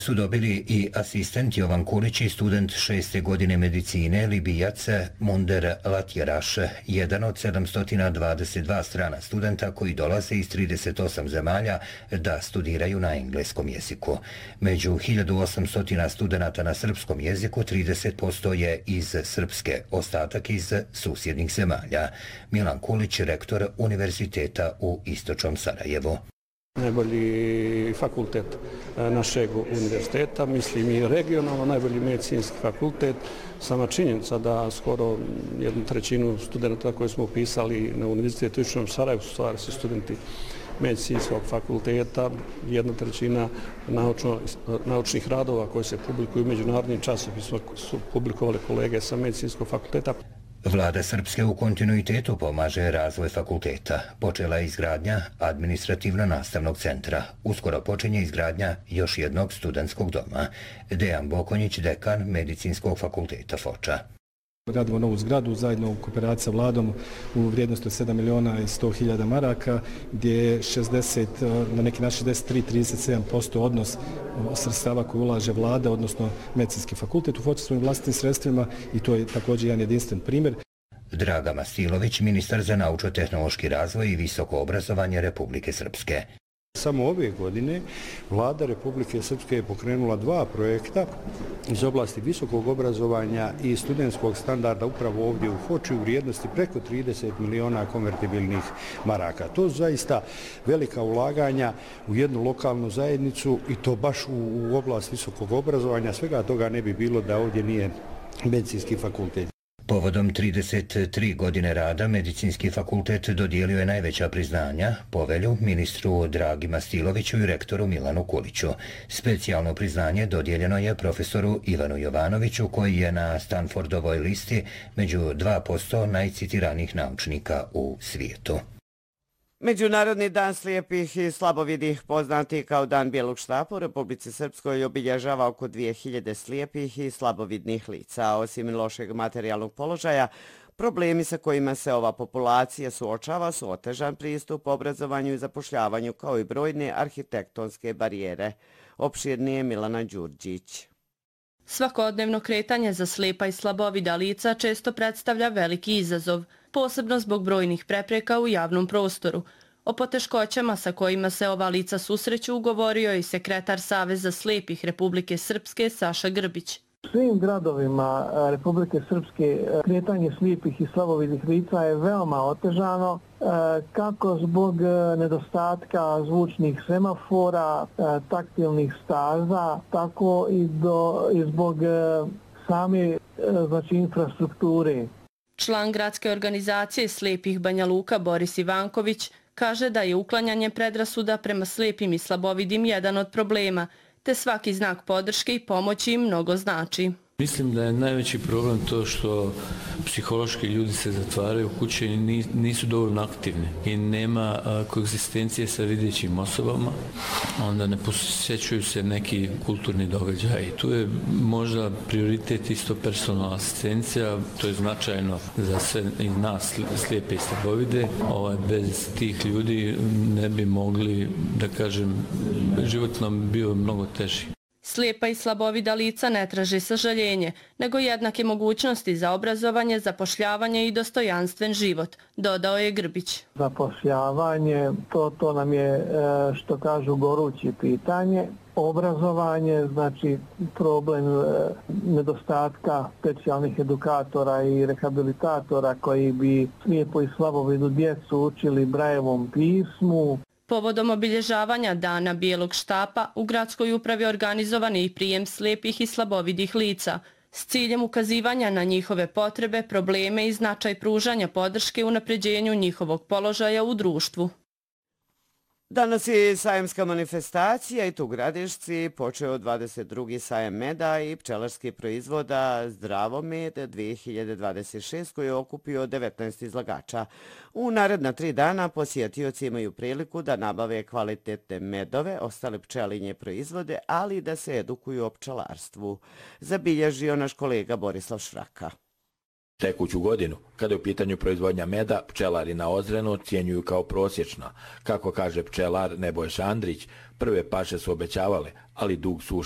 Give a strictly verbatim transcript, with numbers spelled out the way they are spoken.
su dobili i asistent Jovan Kulić i student šeste godine medicine Libijac Munder Latjeraš, jedan od sedamsto dvadeset dva strana studenta koji dolaze iz trideset osam zemalja da studiraju na engleskom jeziku. Među hiljadu osamsto studenta na srpskom jeziku trideset posto je iz Srpske, ostatak iz susjednih zemalja. Milan Kulić, rektor Univerziteta u Istočnom Sarajevu. Najbolji fakultet našeg univerziteta, mislim i regionalno najbolji medicinski fakultet. Sama činjenica da skoro jednu trećinu studenta koje smo upisali na Univerzitetu u Istočnom Sarajevu su stvari su studenti medicinskog fakulteta, jedna trećina naučno, naučnih radova koje se publikuju u međunarodnim časopisima su publikovali kolege sa medicinskog fakulteta. Vlada Srpske u kontinuitetu pomaže razvoj fakulteta. Počela je izgradnja administrativno-nastavnog centra. Uskoro počinje izgradnja još jednog studentskog doma. Dejan Bokonjić, dekan Medicinskog fakulteta Foča. Radimo novu zgradu zajedno u kooperaciji sa vladom u vrijednosti od sedam miliona i sto hiljada maraka, gdje je šezdeset, na neki način šezdeset tri zarez trideset sedam posto odnos sredstava koje ulaže vlada, odnosno medicinski fakultet. U Foči smo i vlastitim sredstvima i to je također jedan jedinstven primjer. Draga Mastilović, ministar za naučno-tehnološki razvoj i visoko obrazovanje Republike Srpske. Samo ove godine Vlada Republike Srpske je pokrenula dva projekta iz oblasti visokog obrazovanja i studentskog standarda upravo ovdje u Foči u vrijednosti preko trideset miliona konvertibilnih maraka. To su zaista velika ulaganja u jednu lokalnu zajednicu i to baš u oblast visokog obrazovanja. Svega toga ne bi bilo da ovdje nije medicinski fakultet. Povodom trideset tri godine rada, Medicinski fakultet dodijelio je najveća priznanja, povelju ministru Dragi Mastiloviću i rektoru Milanu Kuliću. Specijalno priznanje dodijeljeno je profesoru Ivanu Jovanoviću, koji je na Stanfordovoj listi među dva posto najcitiranijih naučnika u svijetu. Međunarodni dan slijepih i slabovidih, poznati kao Dan bijelog štapa, u Republici Srpskoj obilježava oko dvije hiljade slijepih i slabovidnih lica. Osim lošeg materijalnog položaja, problemi sa kojima se ova populacija suočava su otežan pristup obrazovanju i zapošljavanju, kao i brojne arhitektonske barijere. Opširnije Milana Đurđić. Svakodnevno kretanje za slijepa i slabovida lica često predstavlja veliki izazov, posebno zbog brojnih prepreka u javnom prostoru. O poteškoćama sa kojima se ova lica susreću govorio i sekretar Saveza slijepih Republike Srpske Saša Grbić. U svim gradovima Republike Srpske kretanje slijepih i slabovidih lica je veoma otežano, kako zbog nedostatka zvučnih semafora, taktilnih staza, tako i, do, i zbog same znači, infrastrukture. Član gradske organizacije slijepih Banja Luka Boris Ivanković kaže da je uklanjanje predrasuda prema slijepim i slabovidim jedan od problema, te svaki znak podrške i pomoći im mnogo znači. Mislim da je najveći problem to što psihološki ljudi se zatvaraju u kući i nisu dovoljno aktivni i nema koegzistencije sa videćim osobama, onda ne posjećuju se neki kulturni događaj. I tu je možda prioritet isto personalna asistencija, to je značajno za sve i nas slijepe i slabovide. Ovaj, bez tih ljudi ne bi mogli, da kažem, život nam bio mnogo teži. Slijepa i slabovida lica ne traže sažaljenje, nego jednake mogućnosti za obrazovanje, zapošljavanje i dostojanstven život, dodao je Grbić. Zapošljavanje, to, to nam je, što kažu, goruće pitanje. Obrazovanje, znači problem nedostatka specijalnih edukatora i rehabilitatora koji bi slijepo i slabovidu djecu učili Brajevom pismu. Povodom obilježavanja Dana bijelog štapa u gradskoj upravi organizovan je i prijem slijepih i slabovidih lica s ciljem ukazivanja na njihove potrebe, probleme i značaj pružanja podrške u unapređenju njihovog položaja u društvu. Danas je sajamska manifestacija i tu u Gradišci počeo dvadeset drugi sajam meda i pčelarskih proizvoda Zdravo med dvije hiljade dvadeset šest koji je okupio devetnaest izlagača. U naredna tri dana posjetioci imaju priliku da nabave kvalitetne medove, ostale pčelinje proizvode, ali i da se edukuju o pčelarstvu. Zabilježio naš kolega Borislav Švraka. Tekuću godinu, kada je u pitanju proizvodnja meda, pčelari na Ozrenu cijenjuju kao prosječna. Kako kaže pčelar Nebojša Andrić, prve paše su obećavale, ali dug suša